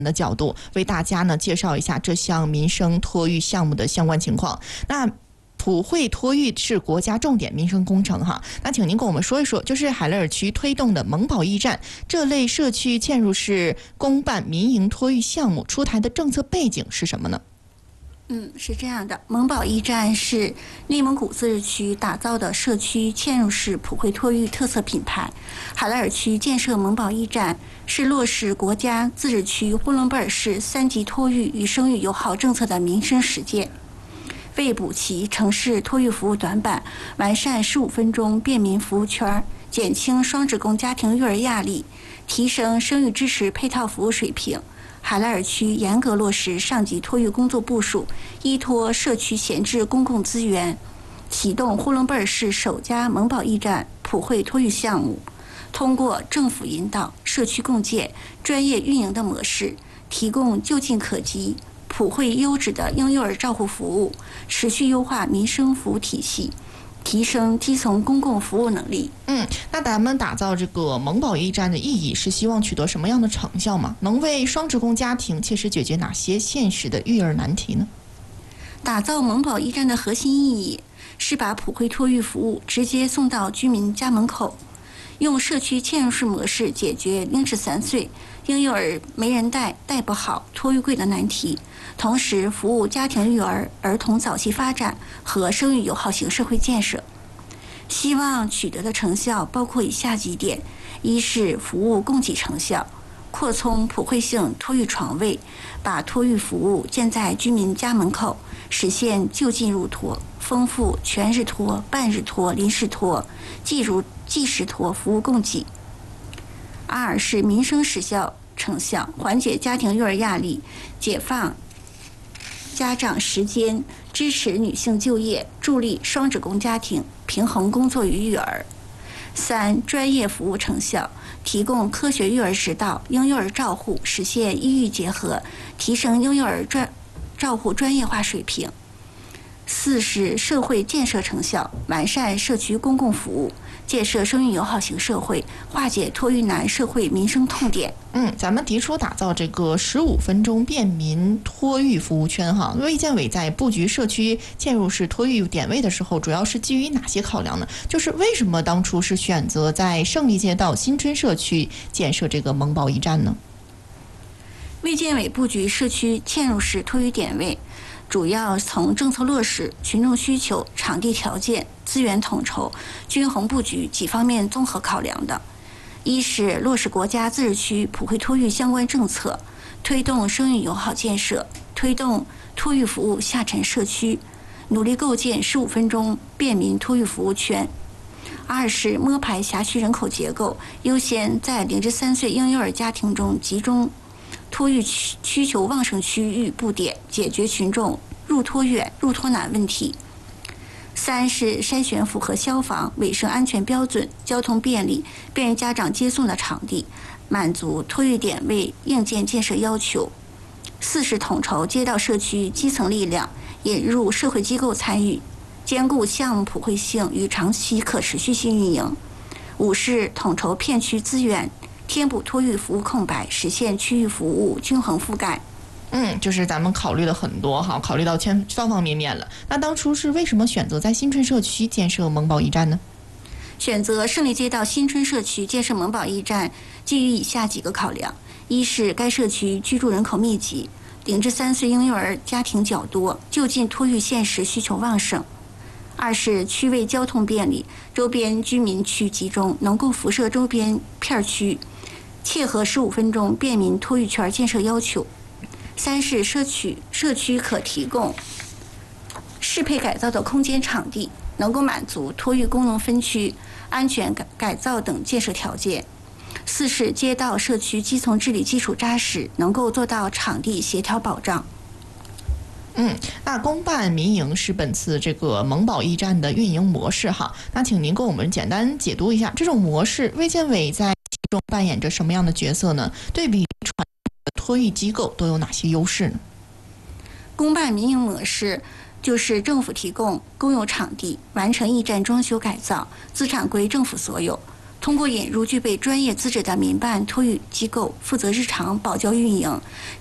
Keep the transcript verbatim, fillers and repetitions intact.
的角度为大家呢介绍一下这项民生托育项目的相关情况。那普惠托育是国家重点民生工程哈，那请您跟我们说一说，就是海勒尔区推动的萌宝驿站这类社区嵌入式公办民营托育项目出台的政策背景是什么呢？ 嗯，是这样的，萌宝驿站是内蒙古自治区打造的社区嵌入式普惠托育特色品牌。海勒尔区建设萌宝驿站是落实国家自治区呼伦贝尔市三级托育与生育友好政策的民生实践。为补齐城市托育服务短板，完善十五分钟便民服务圈，减轻双职工家庭育儿压力，提升生育支持配套服务水平，海勒尔区严格落实上级托育工作部署，依托社区闲置公共资源，启动呼伦贝尔市首家萌宝驿站普惠托育项目，通过政府引导、社区共建、专业运营的模式，提供就近可及、普惠优质的婴幼儿照护服务，持续优化民生服务体系，提升基层公共服务能力。 嗯，那咱们打造这个萌宝驿站的意义是希望取得什么样的成效吗？能为双职工家庭切实解决哪些现实的育儿难题呢？ 打造萌宝驿站的核心意义是把普惠托育服务直接送到居民家门口，用社区嵌入式模式解决零至三岁婴幼儿没人带、带不好、托育贵的难题，同时服务家庭育儿、儿童早期发展和生育友好型社会建设。希望取得的成效包括以下几点：一是服务供给成效，扩充普惠性托育床位，把托育服务建在居民家门口，实现就近入托，丰富全日托、半日托、临时托、即如即时托服务供给。二是民生实效成效，缓解家庭育儿压力，解放家长时间，支持女性就业，助力双职工家庭平衡工作与育儿。三、专业服务成效，提供科学育儿指导、婴幼儿照护，实现医育结合，提升婴幼儿专照护专业化水平。四是社会建设成效，完善社区公共服务，建设生育友好型社会，化解托育难社会民生痛点。 嗯，咱们提出打造这个十五分钟便民托育服务圈哈，卫健委在布局社区嵌入式托育点位的时候，主要是基于哪些考量呢？就是为什么当初是选择在胜利街道新春社区建设这个萌宝驿站呢？ 卫健委布局社区嵌入式托育点位，主要从政策落实、群众需求、场地条件、资源统筹、均衡布局几方面综合考量的。一是落实国家自治区普惠托育相关政策，推动生育友好建设，推动托育服务下沉社区，努力构建十五分钟便民托育服务圈。二是摸排辖区人口结构，优先在零至三岁婴幼儿家庭中集中托育需求旺盛区域布点，解决群众入托远、入托难问题。三是筛选符合消防、卫生安全标准、交通便利、便于家长接送的场地，满足托育点位硬件建设要求。四是统筹街道社区基层力量，引入社会机构参与，兼顾项目普惠性与长期可持续性运营。五是统筹片区资源，填补托育服务空白，实现区域服务均衡覆盖。 嗯，就是咱们考虑了很多哈，考虑到全方方面面了。那当初是为什么选择在新春社区建设萌宝驿站呢？ 选择胜利街道新春社区建设萌宝驿站，基于以下几个考量：一是该社区居住人口密集，零至三岁婴幼儿家庭较多，就近托育现实需求旺盛；二是区位交通便利，周边居民区集中，能够辐射周边片区，切合十五分钟便民托育圈建设要求。三是社区社区可提供适配改造的空间场地，能够满足托育功能分区、安全改改造等建设条件。四是街道社区基层治理基础扎实，能够做到场地协调保障。 嗯，那公办民营是本次这个萌宝驿站的运营模式哈。那请您给我们简单解读一下这种模式，卫健委在其中扮演着什么样的角色呢？对比传托育机构都有哪些优势呢？ 公办民营模式就是政府提供公有场地，完成驿站装修改造，资产归政府所有， 通过引入具备专业资质的民办托育机构，负责日常保教运营，